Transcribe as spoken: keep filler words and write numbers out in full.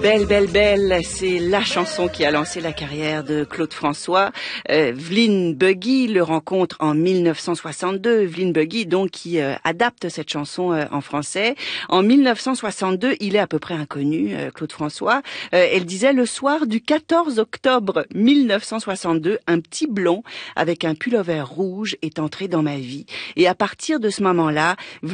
Belle, belle, belle, c'est la chanson qui a lancé la carrière de Claude François. Euh, Vlyn Buggy le rencontre en mille neuf cent soixante-deux. Vlyn Buggy, donc, qui euh, adapte cette chanson euh, en français. En mille neuf cent soixante-deux, il est à peu près inconnu, euh, Claude François. Euh, elle disait, le soir du quatorze octobre mille neuf cent soixante-deux, un petit blond avec un pullover rouge est entré dans ma vie. Et à partir de ce moment-là,